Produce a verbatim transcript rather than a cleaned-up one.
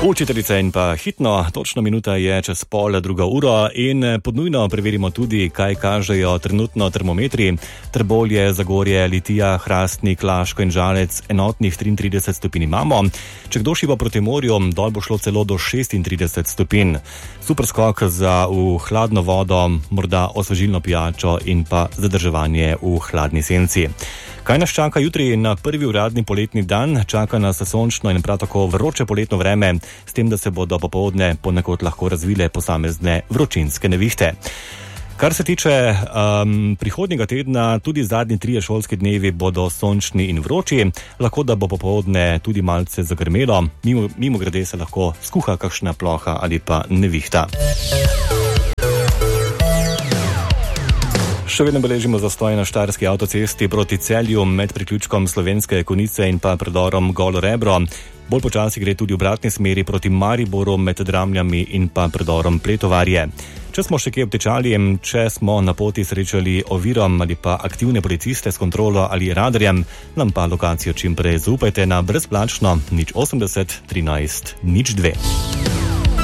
Učiteljica in pa hitno, točno minuta je čez pol druga ura in podnujno preverimo tudi, kaj kažejo trenutno termometri. Trbovlje, Zagorje, Litija, Hrastnik, Laško in Žalec enotnih triintrideset stopinj imamo. Če kdo šiba proti morju, dol bo šlo celo do šestintrideset stopinj. Super skok za v hladno vodo, morda osvežilno pijačo in pa zadrževanje v hladni senci. Kaj nas čaka jutri na prvi uradni poletni dan? Čaka nas sončno in prav tako vroče poletno vreme, s tem, da se bodo popoldne ponekod lahko razvile posamezne vročinske nevihte. Kar se tiče um, prihodnjega tedna, tudi zadnji trije šolski dnevi bodo sončni in vroči, lahko da bo popoldne tudi malce zagrmelo, mimo, mimo grede se lahko skuha kakšna ploha ali pa nevihta. Še vedno beležimo zastoj na štajerski avtocesti proti Celju med priključkom Slovenske Konjice in pa predorom Golo Rebro. Bolj počasi gre tudi v obratni smeri proti Mariboru med Dramljami in pa predorom Pletovarje. Če smo še kje obtečali, če smo na poti srečali ovirom ali pa aktivne policiste s kontrolo ali radarjem, nam pa lokacijo čim prej zaupajte na brezplačno nič osemdeset trinajst nič dve.